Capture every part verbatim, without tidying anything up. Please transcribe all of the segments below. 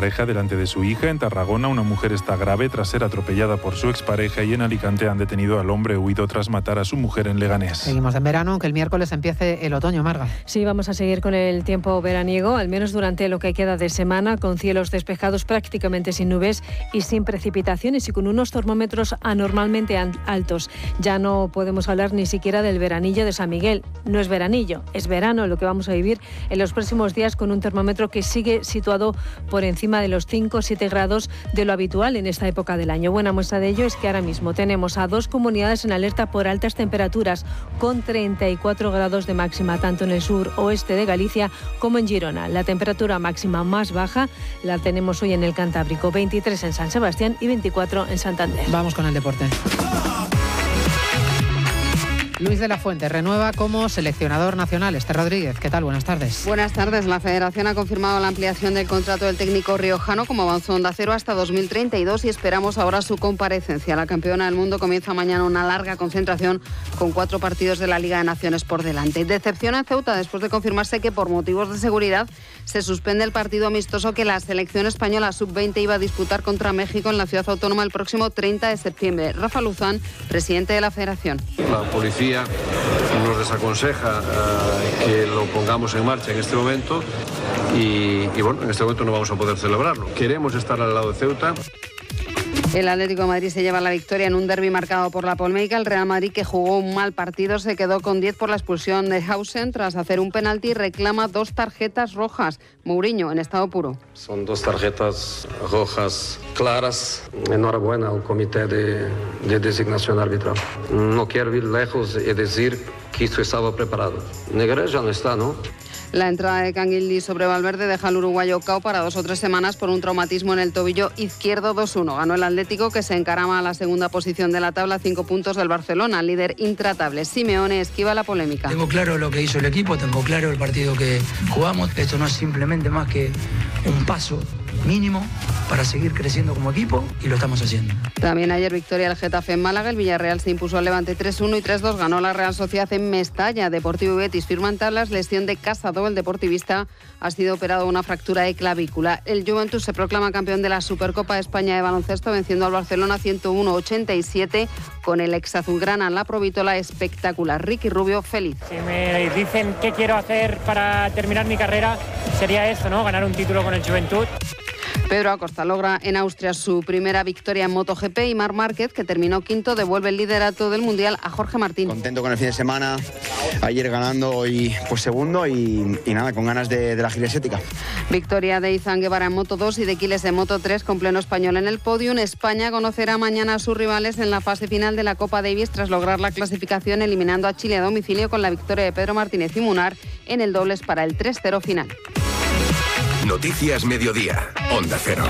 expareja delante de su hija. En Tarragona, una mujer está grave tras ser atropellada por su expareja, y en Alicante han detenido al hombre huido tras matar a su mujer en Leganés. Seguimos en verano, aunque el miércoles empiece el otoño, Marga. Sí, vamos a seguir con el tiempo veraniego, al menos durante lo que queda de semana, con cielos despejados prácticamente sin nubes y sin precipitaciones, y con unos termómetros anormalmente altos. Ya no podemos hablar ni siquiera del veranillo de San Miguel. No es veranillo, es verano lo que vamos a vivir en los próximos días, con un termómetro que sigue situado por encima de los cinco o siete grados de lo habitual en esta época del año. Buena muestra de ello es que ahora mismo tenemos a dos comunidades en alerta por altas temperaturas, con treinta y cuatro grados de máxima, tanto en el sur oeste de Galicia como en Girona. La temperatura máxima más baja la tenemos hoy en el Cantábrico, veintitrés en San Sebastián y veinticuatro en Santander. Vamos con el deporte. Luis de la Fuente renueva como seleccionador nacional. Esther Rodríguez, ¿qué tal? Buenas tardes. Buenas tardes. La Federación ha confirmado la ampliación del contrato del técnico riojano, como avanzó Onda Cero, hasta dos mil treinta y dos, y esperamos ahora su comparecencia. La campeona del mundo comienza mañana una larga concentración con cuatro partidos de la Liga de Naciones por delante. Decepción en Ceuta después de confirmarse que por motivos de seguridad se suspende el partido amistoso que la selección española sub veinte iba a disputar contra México en la ciudad autónoma el próximo treinta de septiembre. Rafa Luzán, presidente de la Federación. La policía nos desaconseja uh, que lo pongamos en marcha en este momento y, y bueno, en este momento no vamos a poder celebrarlo. Queremos estar al lado de Ceuta. El Atlético de Madrid se lleva la victoria en un derbi marcado por la polémica. El Real Madrid, que jugó un mal partido, se quedó con diez por la expulsión de Hausen tras hacer un penalti y reclama dos tarjetas rojas. Mourinho, en estado puro. Son dos tarjetas rojas claras. Enhorabuena al comité de, de designación arbitral. No quiero ir lejos y decir que esto estaba preparado. Negreira ya no está, ¿no? La entrada de Canguilí sobre Valverde deja al uruguayo cao para dos o tres semanas por un traumatismo en el tobillo izquierdo. Dos uno. Ganó el Atlético, que se encarama a la segunda posición de la tabla, cinco puntos del Barcelona, líder intratable. Simeone esquiva la polémica. Tengo claro lo que hizo el equipo, tengo claro el partido que jugamos. Esto no es simplemente más que un paso mínimo para seguir creciendo como equipo, y lo estamos haciendo. También ayer victoria del Getafe en Málaga. El Villarreal se impuso al Levante tres uno y tres dos. Ganó la Real Sociedad en Mestalla. Deportivo y Betis firman tablas. Lesión de Casado. El deportivista ha sido operado de una fractura de clavícula. El Juventus se proclama campeón de la Supercopa de España de baloncesto, venciendo al Barcelona ciento uno a ochenta y siete con el ex azulgrana. La Provítola espectacular. Ricky Rubio feliz. Si me dicen qué quiero hacer para terminar mi carrera, sería esto, ¿no? Ganar un título con el Juventud. Pedro Acosta logra en Austria su primera victoria en MotoGP, y Marc Márquez, que terminó quinto, devuelve el liderato del Mundial a Jorge Martín. Contento con el fin de semana, ayer ganando, hoy pues segundo, y, y nada, con ganas de, de la gira asiática. Victoria de Izan Guevara en Moto dos y de Quiles en Moto tres, con pleno español en el podium. España conocerá mañana a sus rivales en la fase final de la Copa Davis tras lograr la clasificación, eliminando a Chile a domicilio con la victoria de Pedro Martínez y Munar en el dobles para el tres cero final. Noticias Mediodía, Onda Cero.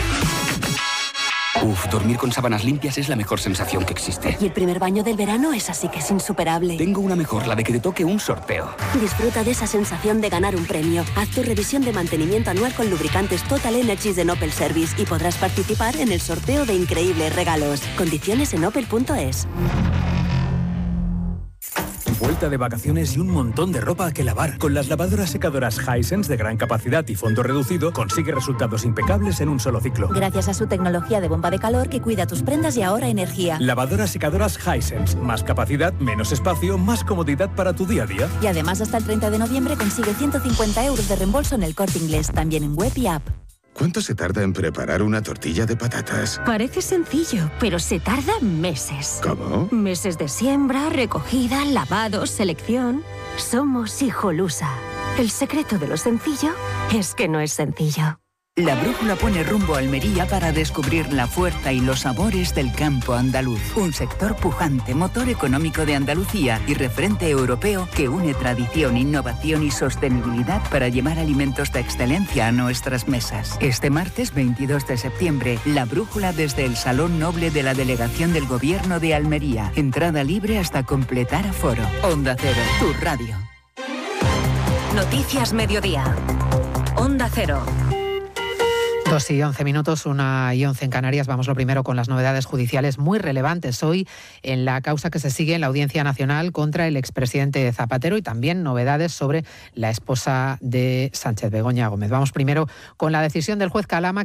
Uf, dormir con sábanas limpias es la mejor sensación que existe. Y el primer baño del verano es así que es insuperable. Tengo una mejor, la de que te toque un sorteo. Disfruta de esa sensación de ganar un premio. Haz tu revisión de mantenimiento anual con lubricantes Total Energies de Opel Service y podrás participar en el sorteo de increíbles regalos. Condiciones en opel punto es. Vuelta de vacaciones y un montón de ropa que lavar. Con las lavadoras secadoras Hisense de gran capacidad y fondo reducido, consigue resultados impecables en un solo ciclo. Gracias a su tecnología de bomba de calor que cuida tus prendas y ahorra energía. Lavadoras secadoras Hisense. Más capacidad, menos espacio, más comodidad para tu día a día. Y además, hasta el treinta de noviembre consigue ciento cincuenta euros de reembolso en el Corte Inglés, también en web y app. ¿Cuánto se tarda en preparar una tortilla de patatas? Parece sencillo, pero se tarda meses. ¿Cómo? Meses de siembra, recogida, lavado, selección. Somos Hijolusa. El secreto de lo sencillo es que no es sencillo. La brújula pone rumbo a Almería para descubrir la fuerza y los sabores del campo andaluz. Un sector pujante, motor económico de Andalucía y referente europeo que une tradición, innovación y sostenibilidad para llevar alimentos de excelencia a nuestras mesas. Este martes veintidós de septiembre, la brújula desde el Salón Noble de la Delegación del Gobierno de Almería. Entrada libre hasta completar aforo. Onda Cero, tu radio. Noticias Mediodía. Onda Cero. Dos y once minutos, una y once en Canarias. Vamos lo primero con las novedades judiciales muy relevantes hoy en la causa que se sigue en la Audiencia Nacional contra el expresidente Zapatero, y también novedades sobre la esposa de Sánchez, Begoña Gómez. Vamos primero con la decisión del juez Calama,